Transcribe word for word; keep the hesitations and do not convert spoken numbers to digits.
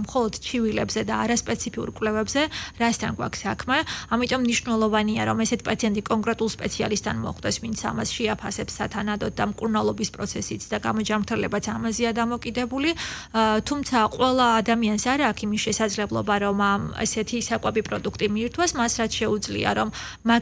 მხოლოდ ჩივილებზე და არასპეციფიურ კვლევებზე რასთან გვაქვს საქმე. ამიტომ მნიშვნელოვანია, რომ ესეთ პაციენტი კონკრეტულ სპეციალისტთან მოხვდეს, ვინც ამას შეაფასებს სათანადოდ და მკურნალობის პროცესიც და გამოჯანმრთელებაც ამაზეა დამოკიდებული. თუმცა ყველა ადამიანს არ აქვს იმის შესაძლებლობა, რომ ესეთი საკვები პროდუქტი მიირთვას, მას რაც შეუძლია, რომ